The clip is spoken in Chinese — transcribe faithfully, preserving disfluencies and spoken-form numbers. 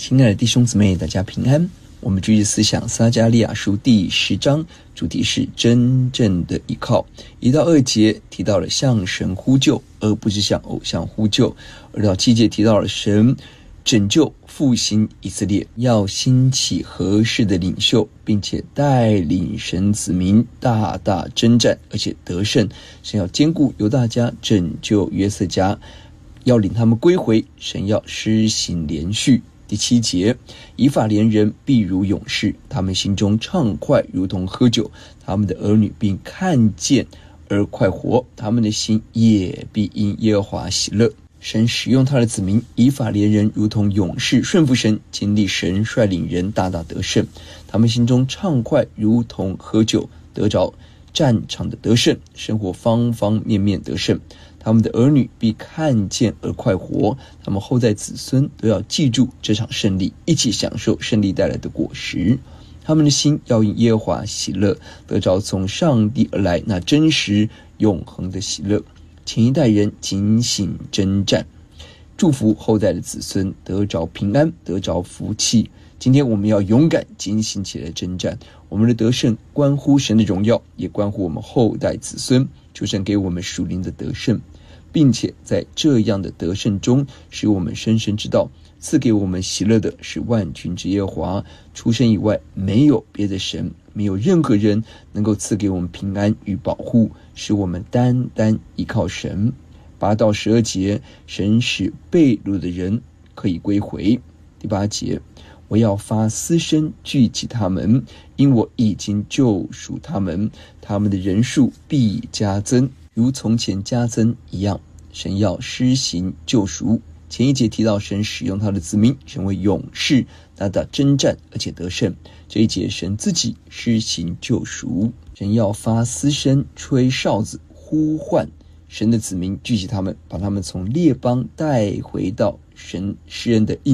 亲爱的弟兄姊妹，大家平安。我们继续思想撒迦利亚书第十章，主题是真正的依靠。一到二节提到了向神呼救，而不是向偶像呼救；二到七节提到了神拯救复兴以色列，要兴起合适的领袖，并且带领神子民大大征战，而且得胜。神要兼顾犹大家，拯救约瑟家，要领他们归回。神要施行连续。第七节，以法莲人必如勇士，他们心中畅快如同喝酒，他们的儿女并看见而快活，他们的心也必因耶和华喜乐。神使用他的子民以法莲人如同勇士，顺服神，经历神率领人大大得胜，他们心中畅快如同喝酒，得着战场的得胜，生活方方面面得胜。他们的儿女必看见而快活，他们后代子孙都要记住这场胜利，一起享受胜利带来的果实。他们的心要因耶和华喜乐，得着从上帝而来那真实永恒的喜乐。前一代人警醒征战，祝福后代的子孙得着平安，得着福气。今天我们要勇敢警醒起来征战，我们的得胜关乎神的荣耀，也关乎我们后代子孙。求神给我们属灵的得胜，并且在这样的得胜中，使我们深深知道，赐给我们喜乐的是万军之耶和华，除神以外没有别的神，没有任何人能够赐给我们平安与保护，使我们单单依靠神。八到十二节，神使被掳的人可以归回。第八节，我要发嘶声聚集他们，因我已经救赎他们，他们的人数必加增，如从前加增一样。神要施行救赎。前一节提到神使用他的子民成为勇士，大大征战而且得胜。这一节神自己施行救赎，神要发嘶声吹哨子，呼唤神的子民聚集他们，把他们从列邦带回到神施恩的应